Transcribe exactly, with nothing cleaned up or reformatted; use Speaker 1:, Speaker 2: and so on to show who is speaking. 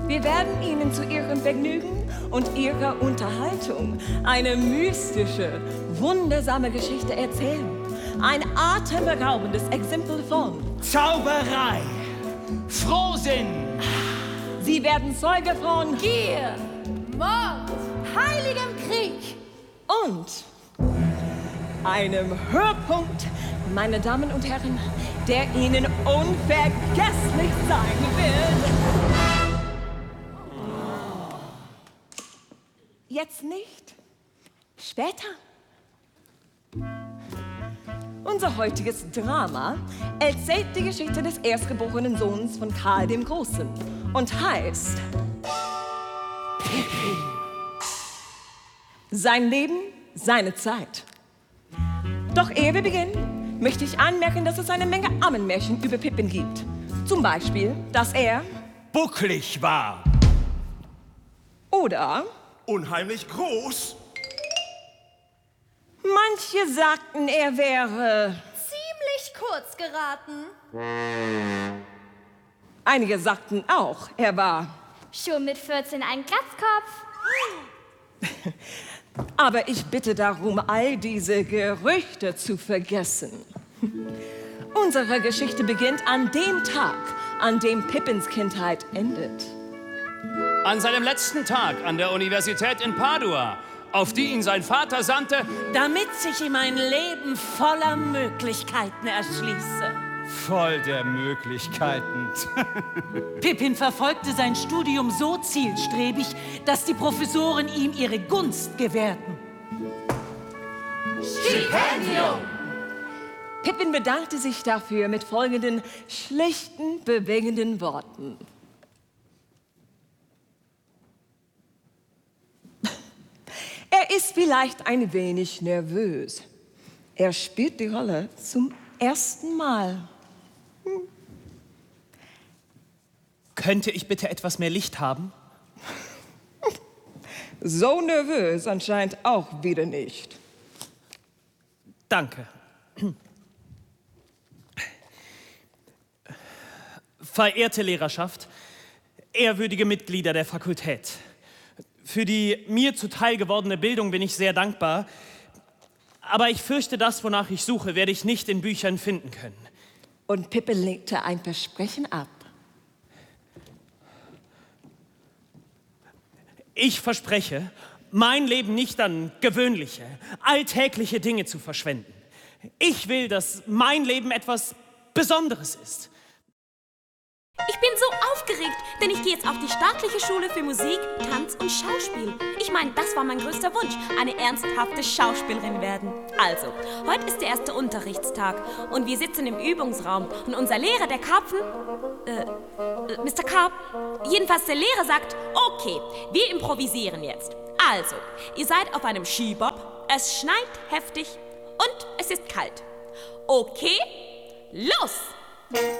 Speaker 1: Wir werden Ihnen zu Ihrem Vergnügen und Ihrer Unterhaltung eine mystische, wundersame Geschichte erzählen. Ein atemberaubendes Exempel von
Speaker 2: Zauberei, Frohsinn.
Speaker 1: Sie werden Zeuge von
Speaker 3: Gier, Mord, heiligem Krieg
Speaker 1: und einem Höhepunkt, meine Damen und Herren, der Ihnen unvergesslich sein wird. Jetzt nicht, später. Unser heutiges Drama erzählt die Geschichte des erstgeborenen Sohns von Karl dem Großen und heißt Pippin. Sein Leben, seine Zeit. Doch ehe wir beginnen, möchte ich anmerken, dass es eine Menge Ammenmärchen über Pippin gibt. Zum Beispiel, dass er
Speaker 2: bucklig war.
Speaker 1: Oder
Speaker 4: unheimlich groß.
Speaker 1: Manche sagten, er wäre
Speaker 3: ziemlich kurz geraten.
Speaker 1: Einige sagten auch, er war
Speaker 5: schon mit vierzehn ein Glatzkopf.
Speaker 1: Aber ich bitte darum, all diese Gerüchte zu vergessen. Unsere Geschichte beginnt an dem Tag, an dem Pippins Kindheit endet.
Speaker 2: An seinem letzten Tag an der Universität in Padua, auf die ihn sein Vater sandte,
Speaker 6: damit sich ihm ein Leben voller Möglichkeiten erschließe.
Speaker 2: voll der Möglichkeiten.
Speaker 6: Pippin verfolgte sein Studium so zielstrebig, dass die Professoren ihm ihre Gunst gewährten.
Speaker 3: Stipendium!
Speaker 1: Pippin bedankte sich dafür mit folgenden schlichten, bewegenden Worten. Er ist vielleicht ein wenig nervös. Er spielt die Rolle zum ersten Mal. Hm.
Speaker 7: Könnte ich bitte etwas mehr Licht haben?
Speaker 1: So nervös anscheinend auch wieder nicht.
Speaker 7: Danke. Verehrte Lehrerschaft, ehrwürdige Mitglieder der Fakultät, für die mir zuteil gewordene Bildung bin ich sehr dankbar, aber ich fürchte, das, wonach ich suche, werde ich nicht in Büchern finden können.
Speaker 1: Und Pippin legte ein Versprechen ab.
Speaker 7: Ich verspreche, mein Leben nicht an gewöhnliche, alltägliche Dinge zu verschwenden. Ich will, dass mein Leben etwas Besonderes ist.
Speaker 8: Ich bin so aufgeregt, denn ich gehe jetzt auf die staatliche Schule für Musik, Tanz und Schauspiel. Ich meine, das war mein größter Wunsch, eine ernsthafte Schauspielerin werden. Also, heute ist der erste Unterrichtstag und wir sitzen im Übungsraum und unser Lehrer, der Karpfen, äh, äh, Mister Karp, jedenfalls der Lehrer sagt, okay, wir improvisieren jetzt. Also, ihr seid auf einem Skibob, es schneit heftig und es ist kalt. Okay, los!